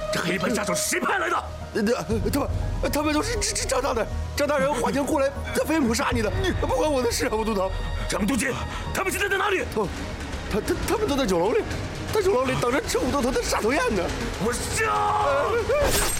这黑帮杀手是谁派来的？ 他们都是张大人，张大人花钱雇来在飞母杀你的，不关我的事啊，吴督头。 张督监，他们现在在哪里？ 他们都在酒楼里，在酒楼里等着吃吴督头的杀头宴呢。 我杀！